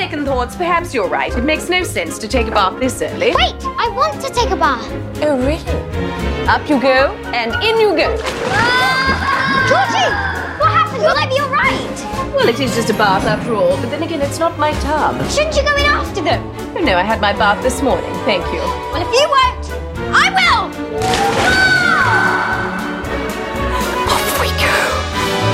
second thoughts, perhaps you're right. It makes no sense to take a bath this early. Wait, I want to take a bath. Oh, really? Up you go, and in you go. Georgie, what happened? Will I be all right? Well, it is just a bath after all, but then again, it's not my tub. Shouldn't you go in after them? Oh, no, I had my bath this morning, thank you. Well, if you won't, I will.